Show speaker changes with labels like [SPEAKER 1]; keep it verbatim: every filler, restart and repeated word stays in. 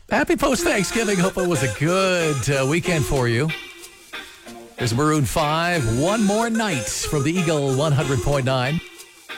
[SPEAKER 1] Happy post-Thanksgiving. Hope it was a good uh, weekend for you. There's Maroon five, One More Night from the Eagle one hundred point nine.